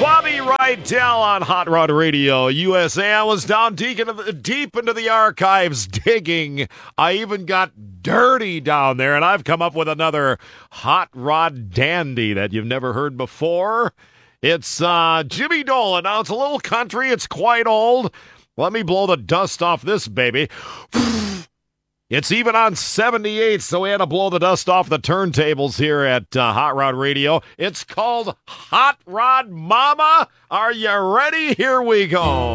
Bobby Rydell on Hot Rod Radio USA. I was down deep into the archives digging. I even got dirty down there, and I've come up with another Hot Rod dandy that you've never heard before. It's Jimmy Dolan. Now, it's a little country. It's quite old. Let me blow the dust off this baby. It's even on 78, so we had to blow the dust off the turntables here at Hot Rod Radio. It's called Hot Rod Mama. Are you ready? Here we go.